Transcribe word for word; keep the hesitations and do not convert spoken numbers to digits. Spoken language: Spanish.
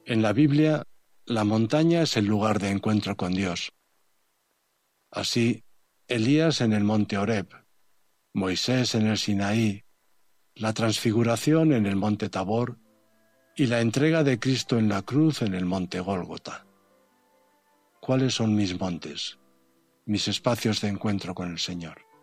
En la Biblia, la montaña es el lugar de encuentro con Dios. Así, Elías en el monte Horeb, Moisés en el Sinaí, la transfiguración en el monte Tabor y la entrega de Cristo en la cruz en el monte Gólgota. ¿Cuáles son mis montes, mis espacios de encuentro con el Señor?